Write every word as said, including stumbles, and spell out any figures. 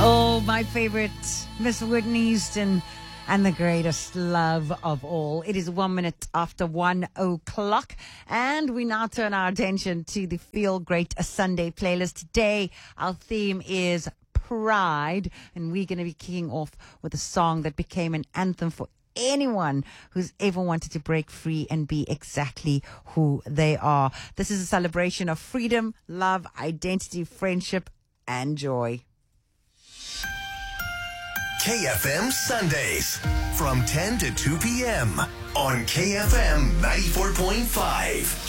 Oh, my favorite, Miss Whitney Houston and the greatest love of all. It is one minute after one o'clock, and we now turn our attention to the Feel Great Sunday playlist. Today, our theme is Pride, and we're going to be kicking off with a song that became an anthem for anyone who's ever wanted to break free and be exactly who they are. This is a celebration of freedom, love, identity, friendship, and joy. K F M Sundays from ten to two p.m. on K F M ninety-four point five.